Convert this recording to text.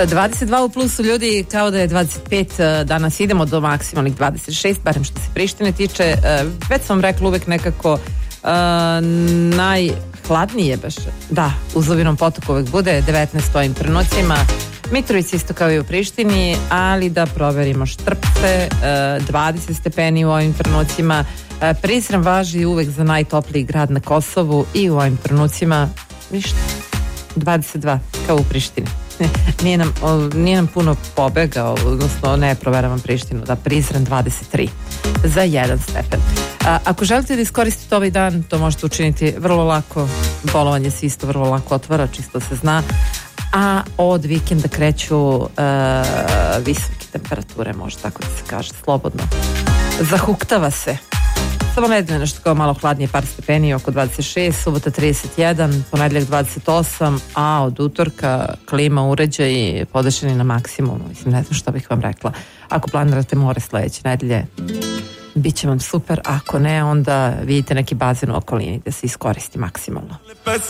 22 u plusu, ljudi, kao da je 25. Danas idemo do maksimalnih 26, barem što se Prištine tiče. Već sam vam rekla, uvek nekako najhladnije baš. Da, u Zubinom Potoku uvek bude 19 ovim trenucima. Mitrovica isto kao i u Prištini, ali da proverimo Štrpce, 20 stepeni u ovim trenucima. Prizren važi uvek za najtopliji grad na Kosovu i u ovim trenucima ništa, 22 kao u Prištini. Nije nam puno pobegao, odnosno ne proveravam Prištinu, da, Prizren 23 za 1 stepen. Ako želite da iskoristite ovaj dan, to možete učiniti vrlo lako. Bolovanje se isto vrlo lako otvara, čisto se zna. A od vikenda kreću visoke temperature, može tako da se kaže, slobodno. Zahuktava se. Samo nedelje nešto kao malo hladnije, par stepeni, oko 26, subota 31, ponedeljak 28, a od utorka klima, uređaji podešeni na maksimum. Mislim, ne znam što bih vam rekla. Ako planirate more sledeće nedelje, bit će vam super. Ako ne, onda vidite neki bazen u okolini da se iskoristi maksimalno.